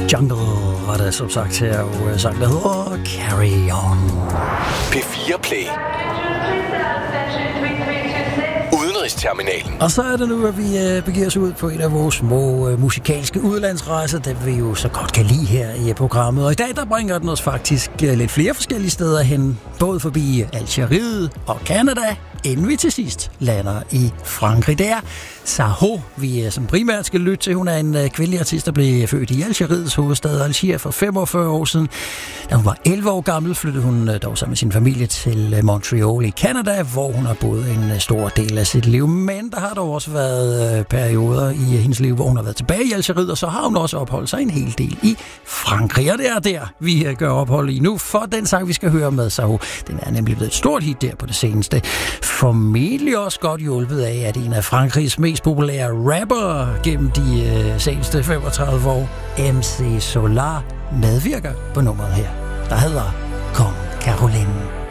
Jungle var det som sagt her, og sang der hedder Carry On. P4 Play. Udenrigsterminalen. Og så er det nu, at vi begiver os ud på en af vores små musikalske udlandsrejser, det vi jo så godt kan lide her i programmet. Og i dag, der bringer den os faktisk lidt flere forskellige steder hen, både forbi Algeriet og Canada, inden vi til sidst lander i Frankrig. Det er Saho, vi som primært skal lytte til. Hun er en kvindelig artist, der blev født i Algeriets hovedstad Alger for 45 år siden. Da hun var 11 år gammel, flyttede hun dog sammen med sin familie til Montreal i Canada, hvor hun har boet en stor del af sit liv. Men der har dog også været perioder i hendes liv, hvor hun har været tilbage i Algeriet, og så har hun også opholdt sig en hel del i Frankrig. Og det er der, vi gør ophold i nu, for den sang, vi skal høre med Saho, den er nemlig blevet et stort hit der på det seneste. Formentlig også godt hjulpet af, at en af Frankrigs mest populære rapper gennem de seneste 35 år, MC Solar, medvirker på nummeret her, der hedder Kom Caroline.